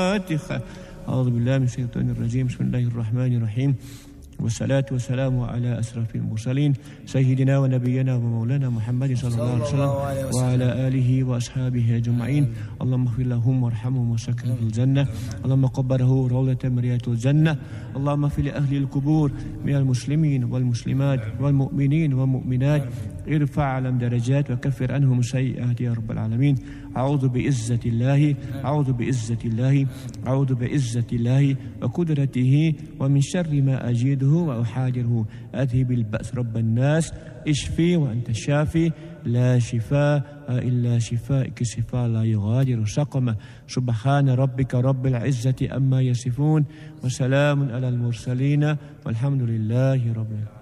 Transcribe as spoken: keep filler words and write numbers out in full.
الفاتحة. أعوذ بالله من الشيطان الرجيم. بسم الله الرحمن الرحيم، والصلاة والسلام على أشرف المرسلين سيدنا ونبينا ومولانا محمد صلى الله عليه وسلم وعلى آله وأصحابه أجمعين. اللهم اغفر لهم وارحمهم وسكنهم في الجنة. اللهم قبره روضة من رياض الجنة. اللهم اغفر لأهل القبور من المسلمين والمسلمات والمؤمنين والمؤمنات. ارفع علم درجات وكفر عنهم السيئات يا رب العالمين. أعوذ بعزة الله أعوذ بعزة الله أعوذ بعزة الله وقدرته ومن شر ما أجيده وأحاذره. أذهب البأس رب الناس، اشفي وأنت الشافي، لا شفاء إلا شفاءك شفاء لا يغادر سقما. سبحان ربك رب العزة أما يصفون وسلام على المرسلين والحمد لله رب العالمين.